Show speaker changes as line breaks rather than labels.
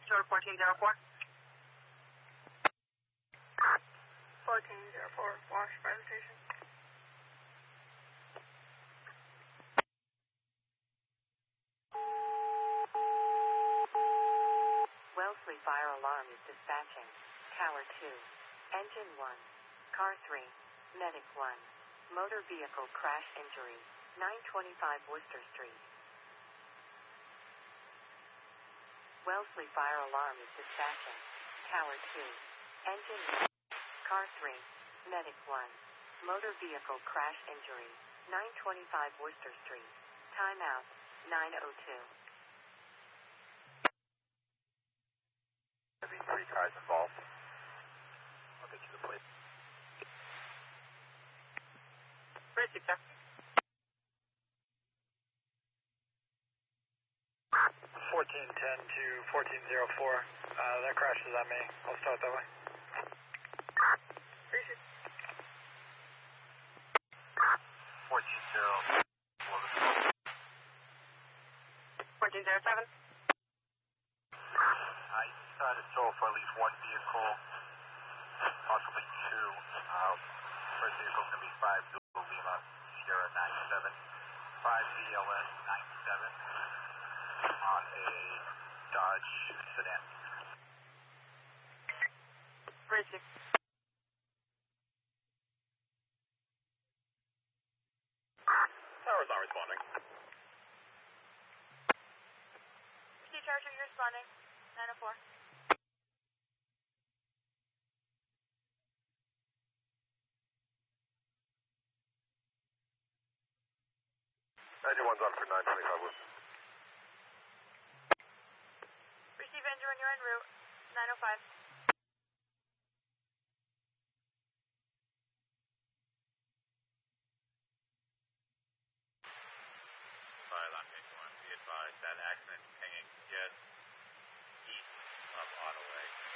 Short 1404. 1404, wash fire station.
Wellesley fire alarm is dispatching. Tower 2. Engine 1. Car 3. Medic 1. Motor vehicle crash injury. 925 Worcester Street. Wellesley fire alarm is dispatching. Tower 2. Engine 1. Car 3. Medic 1. Motor vehicle crash injury. 925 Worcester Street. Timeout. 9:02.
There'll be 3 cars involved. I'll get you the plate.
Bridge, sir.
1410 to 1404. That crashes on me. I'll start that way.
Appreciate it.
1407.
1407.
I decided so for at least one vehicle, possibly 2. First vehicle is going to be 5 Zulu Lima Sierra 97, 5 VLS 97 on a Dodge sedan.
Bridge, sir.
Tower's not responding.
Sea Charger, you're responding. 904.
One's on for 925 Worcester.
Receive engine, you're en route. 905.
Fire alarm case 1. Be advised that accident is hanging just east of Ottaway.